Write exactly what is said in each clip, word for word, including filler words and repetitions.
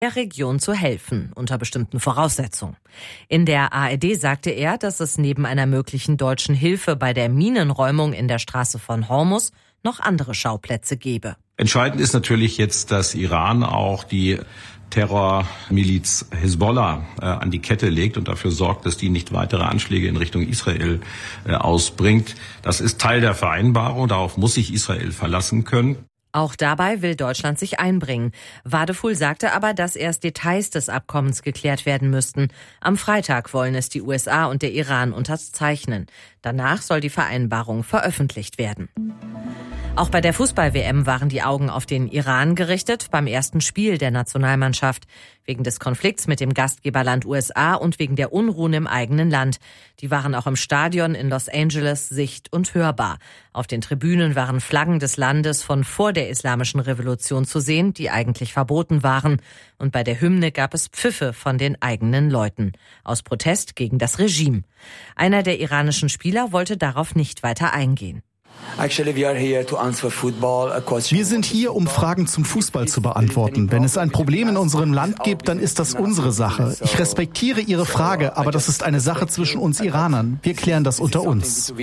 der Region zu helfen, unter bestimmten Voraussetzungen. In der A R D sagte er, dass es neben einer möglichen deutschen Hilfe bei der Minenräumung in der Straße von Hormuz noch andere Schauplätze gebe. Entscheidend ist natürlich jetzt, dass Iran auch die Terrormiliz Hisbollah äh, an die Kette legt und dafür sorgt, dass die nicht weitere Anschläge in Richtung Israel äh, ausbringt. Das ist Teil der Vereinbarung, darauf muss sich Israel verlassen können. Auch dabei will Deutschland sich einbringen. Wadefuhl sagte aber, dass erst Details des Abkommens geklärt werden müssten. Am Freitag wollen es die U S A und der Iran unterzeichnen. Danach soll die Vereinbarung veröffentlicht werden. Auch bei der Fußball-W M waren die Augen auf den Iran gerichtet, beim ersten Spiel der Nationalmannschaft. Wegen des Konflikts mit dem Gastgeberland U S A und wegen der Unruhen im eigenen Land. Die waren auch im Stadion in Los Angeles sicht- und hörbar. Auf den Tribünen waren Flaggen des Landes von vor der Islamischen Revolution zu sehen, die eigentlich verboten waren. Und bei der Hymne gab es Pfiffe von den eigenen Leuten. Aus Protest gegen das Regime. Einer der iranischen Spieler wollte darauf nicht weiter eingehen. Wir sind hier, um Fragen zum Fußball zu beantworten. Wenn es ein Problem in unserem Land gibt, dann ist das unsere Sache. Ich respektiere Ihre Frage, aber das ist eine Sache zwischen uns Iranern. Wir klären das unter uns.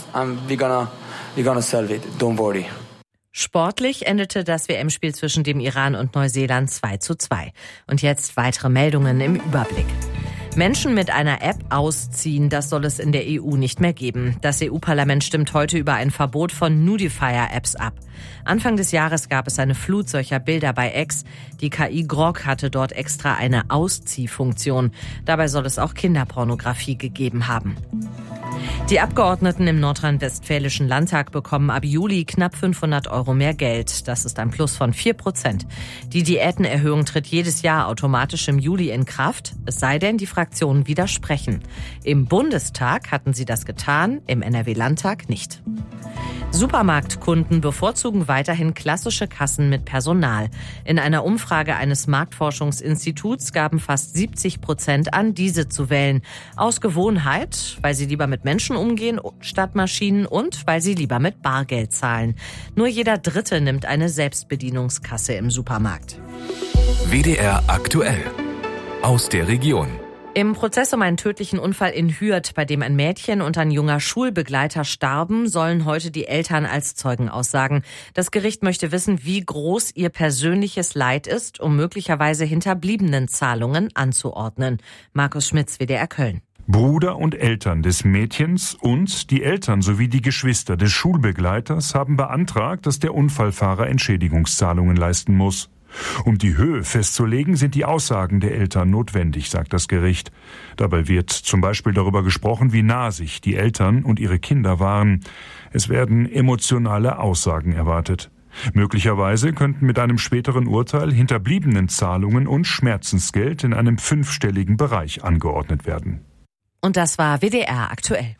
Sportlich endete das W M-Spiel zwischen dem Iran und Neuseeland zwei zu zwei. Und jetzt weitere Meldungen im Überblick. Menschen mit einer App ausziehen, das soll es in der E U nicht mehr geben. Das E U-Parlament stimmt heute über ein Verbot von Nudifier-Apps ab. Anfang des Jahres gab es eine Flut solcher Bilder bei X. Die K I Grok hatte dort extra eine Ausziehfunktion. Dabei soll es auch Kinderpornografie gegeben haben. Die Abgeordneten im nordrhein-westfälischen Landtag bekommen ab Juli knapp fünfhundert Euro mehr Geld. Das ist ein Plus von vier Prozent. Die Diätenerhöhung tritt jedes Jahr automatisch im Juli in Kraft, es sei denn, die Fraktionen widersprechen. Im Bundestag hatten sie das getan, im N R W-Landtag nicht. Supermarktkunden bevorzugen weiterhin klassische Kassen mit Personal. In einer Umfrage eines Marktforschungsinstituts gaben fast siebzig Prozent an, diese zu wählen. Aus Gewohnheit, weil sie lieber mit Menschen umgehen statt Maschinen und weil sie lieber mit Bargeld zahlen. Nur jeder Dritte nimmt eine Selbstbedienungskasse im Supermarkt. W D R aktuell. Aus der Region. Im Prozess um einen tödlichen Unfall in Hürth, bei dem ein Mädchen und ein junger Schulbegleiter starben, sollen heute die Eltern als Zeugen aussagen. Das Gericht möchte wissen, wie groß ihr persönliches Leid ist, um möglicherweise hinterbliebenen Zahlungen anzuordnen. Markus Schmitz, W D R Köln. Bruder und Eltern des Mädchens und die Eltern sowie die Geschwister des Schulbegleiters haben beantragt, dass der Unfallfahrer Entschädigungszahlungen leisten muss. Um die Höhe festzulegen, sind die Aussagen der Eltern notwendig, sagt das Gericht. Dabei wird zum Beispiel darüber gesprochen, wie nah sich die Eltern und ihre Kinder waren. Es werden emotionale Aussagen erwartet. Möglicherweise könnten mit einem späteren Urteil Hinterbliebenenzahlungen und Schmerzensgeld in einem fünfstelligen Bereich angeordnet werden. Und das war W D R aktuell.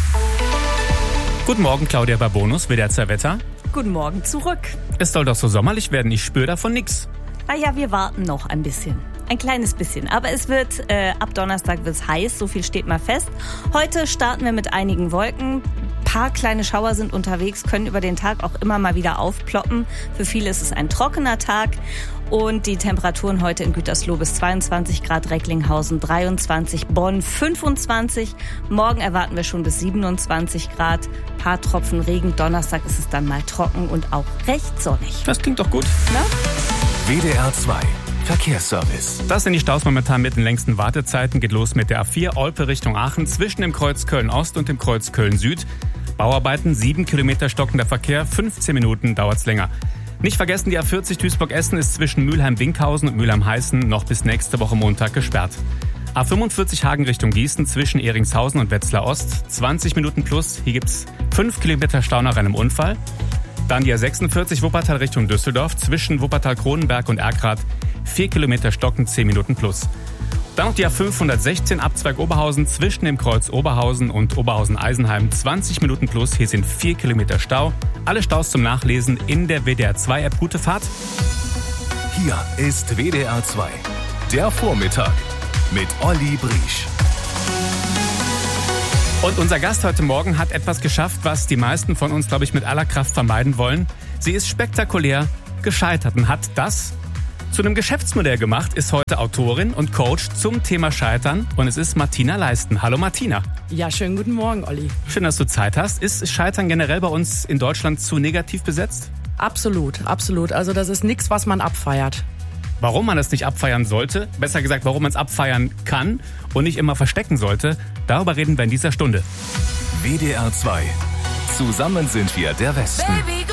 Guten Morgen, Claudia Babonus, W D R zwei Wetter. Guten Morgen zurück. Es soll doch so sommerlich werden, ich spüre davon nichts. Naja, wir warten noch ein bisschen. Ein kleines bisschen. Aber es wird, äh, ab Donnerstag wird's heiß, so viel steht mal fest. Heute starten wir mit einigen Wolken. Ein paar kleine Schauer sind unterwegs, können über den Tag auch immer mal wieder aufploppen. Für viele ist es ein trockener Tag. Und die Temperaturen heute in Gütersloh bis zweiundzwanzig Grad, Recklinghausen dreiundzwanzig, Bonn fünfundzwanzig. Morgen erwarten wir schon bis siebenundzwanzig Grad. Paar Tropfen Regen. Donnerstag ist es dann mal trocken und auch recht sonnig. Das klingt doch gut. Na? W D R zwei Verkehrsservice. Das sind die Staus momentan mit den längsten Wartezeiten. Geht los mit der A vier Olpe Richtung Aachen zwischen dem Kreuz Köln-Ost und dem Kreuz Köln-Süd. Bauarbeiten, sieben Kilometer stockender Verkehr, fünfzehn Minuten dauert's länger. Nicht vergessen, die A vierzig Duisburg-Essen ist zwischen Mülheim-Winkhausen und Mülheim-Heißen noch bis nächste Woche Montag gesperrt. A fünfundvierzig Hagen Richtung Gießen zwischen Eringshausen und Wetzlar Ost, zwanzig Minuten plus. Hier gibt's fünf Kilometer Stau nach einem Unfall. Dann die A sechsundvierzig Wuppertal Richtung Düsseldorf zwischen Wuppertal-Kronenberg und Erkrath, vier Kilometer stocken, zehn Minuten plus. Dann noch die A fünfhundertsechzehn Abzweig Oberhausen zwischen dem Kreuz Oberhausen und Oberhausen-Eisenheim, zwanzig Minuten plus. Hier sind vier Kilometer Stau. Alle Staus zum Nachlesen in der W D R zwei App. Gute Fahrt. Hier ist W D R zwei. Der Vormittag mit Olli Briesch. Und unser Gast heute Morgen hat etwas geschafft, was die meisten von uns, glaube ich, mit aller Kraft vermeiden wollen. Sie ist spektakulär gescheitert und hat das Zu einem Geschäftsmodell gemacht ist heute Autorin und Coach zum Thema Scheitern und es ist Martina Leisten. Hallo Martina. Ja, schönen guten Morgen, Olli. Schön, dass du Zeit hast. Ist Scheitern generell bei uns in Deutschland zu negativ besetzt? Absolut, absolut. Also das ist nichts, was man abfeiert. Warum man es nicht abfeiern sollte, besser gesagt, warum man es abfeiern kann und nicht immer verstecken sollte, darüber reden wir in dieser Stunde. W D R zwei. Zusammen sind wir der Westen. Baby,